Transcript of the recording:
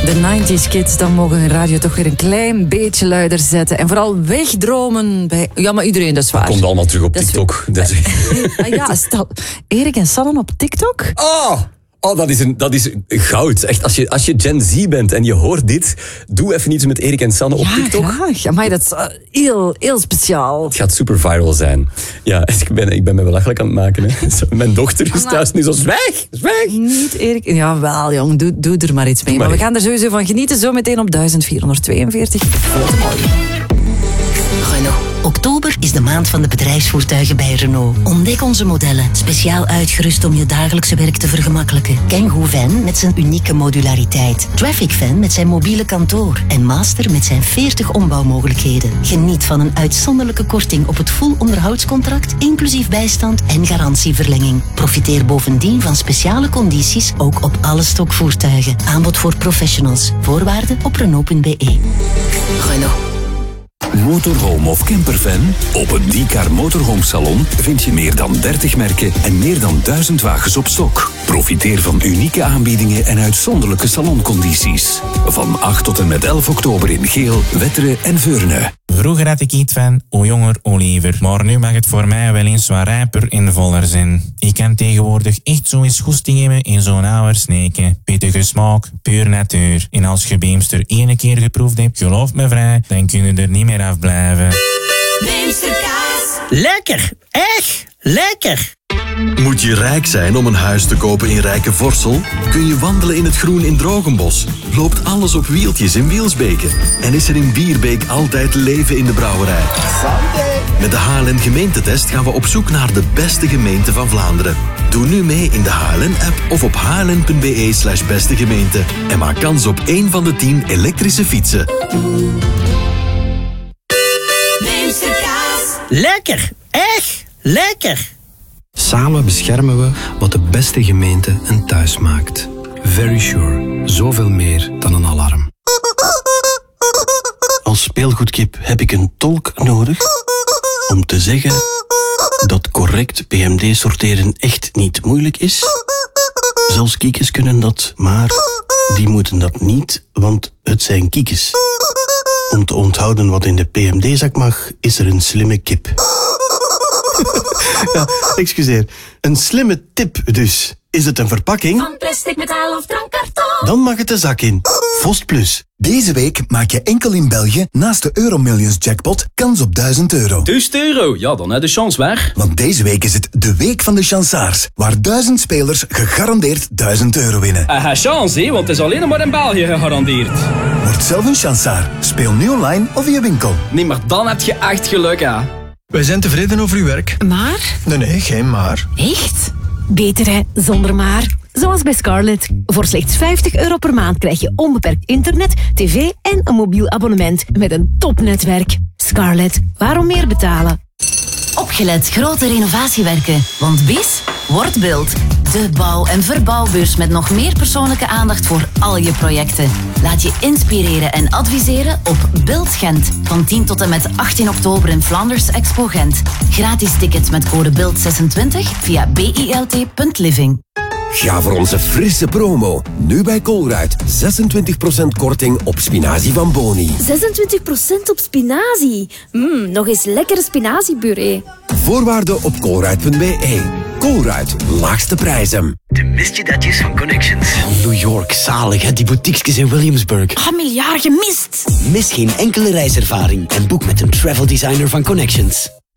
De 90s kids, dan mogen hun radio toch weer een klein beetje luider zetten. En vooral wegdromen bij... Ja, maar iedereen, dat is waar. Dat komt allemaal terug op TikTok. Ja, stel... Erik en Sanne op TikTok? Oh, dat is goud. Echt, als je Gen Z bent en je hoort dit, doe even iets met Erik en Sanne op TikTok. Ja, graag. Amai, dat is heel speciaal. Het gaat super viral zijn. Ja, ik ben me belachelijk aan het maken. Hè. Mijn dochter is thuis nu zo, zwijg! Niet Erik. Jawel, jong, doe er maar iets mee. Maar we gaan er sowieso van genieten, zo meteen op 1442. Renault. Oktober is de maand van de bedrijfsvoertuigen bij Renault. Ontdek onze modellen, speciaal uitgerust om je dagelijkse werk te vergemakkelijken. Kangoo Van met zijn unieke modulariteit. Traffic Van met zijn mobiele kantoor. En Master met zijn 40 ombouwmogelijkheden. Geniet van een uitzonderlijke korting op het full onderhoudscontract, inclusief bijstand en garantieverlenging. Profiteer bovendien van speciale condities, ook op alle stokvoertuigen. Aanbod voor professionals. Voorwaarden op Renault.be. Renault. Motorhome of camperfan? Op het Diecar Motorhome Salon vind je meer dan 30 merken en meer dan 1000 wagens op stok. Profiteer van unieke aanbiedingen en uitzonderlijke saloncondities. Van 8 tot en met 11 oktober in Geel, Wetteren en Veurne. Vroeger had ik iets van hoe jonger, hoe liever. Maar nu mag het voor mij wel eens wat rijper en voller zijn. Ik kan tegenwoordig echt zo eens goesting hebben in zo'n oude sneken. Pittige smaak, puur natuur. En als je Beemster 1 keer geproefd hebt, geloof me vrij, dan kun je er niet meer afblijven. Beemsterkaas. Lekker, echt lekker. Moet je rijk zijn om een huis te kopen in Rijkenvorsel? Kun je wandelen in het groen in Drogenbos? Loopt alles op wieltjes in Wielsbeke? En is er in Bierbeek altijd leven in de brouwerij? Met de HLN gemeentetest gaan we op zoek naar de beste gemeente van Vlaanderen. Doe nu mee in de HLN-app of op hln.be/beste gemeente. En maak kans op 1 van de 10 elektrische fietsen. Lekker, echt lekker. Samen beschermen we wat de beste gemeente een thuis maakt. Very Sure. Zoveel meer dan een alarm. Als speelgoedkip heb ik een tolk nodig om te zeggen dat correct PMD sorteren echt niet moeilijk is. Zelfs kiekjes kunnen dat, maar die moeten dat niet, want het zijn kiekjes. Om te onthouden wat in de PMD-zak mag, is er een slimme kip. Ja, excuseer. Een slimme tip dus. Is het een verpakking? Van plastic, metaal of drankkarton? Dan mag het de zak in. Vost Plus. Deze week maak je enkel in België, naast de Euromillions jackpot, kans op €1000. €1000? Ja, dan heb je de chance waar. Want deze week is het de week van de chansaars, waar 1000 spelers gegarandeerd €1000 winnen. Chance, hè, want het is alleen maar in België gegarandeerd. Word zelf een chansaar. Speel nu online of in je winkel. Nee, maar dan heb je echt geluk, hè. Wij zijn tevreden over uw werk. Maar? Nee, geen maar. Echt? Beter hè, zonder maar. Zoals bij Scarlett. Voor slechts €50 per maand krijg je onbeperkt internet, tv en een mobiel abonnement met een topnetwerk. Scarlett, waarom meer betalen? Opgelet, grote renovatiewerken. Want BIS wordt Beeld. De bouw- en verbouwbeurs met nog meer persoonlijke aandacht voor al je projecten. Laat je inspireren en adviseren op Beeld Gent. Van 10 tot en met 18 oktober in Flanders Expo Gent. Gratis tickets met code BEELD26 via bilt.living. Ga voor onze frisse promo. Nu bij Colruyt. 26% korting op spinazie van Boni. 26% op spinazie? Nog eens lekkere spinaziepuree. Voorwaarden op colruyt.be. Colruyt, laagste prijzen. De misjedatjes van Connections. New York, zalig hè, die boutiques in Williamsburg. Miljard gemist. Mis geen enkele reiservaring en boek met een travel designer van Connections.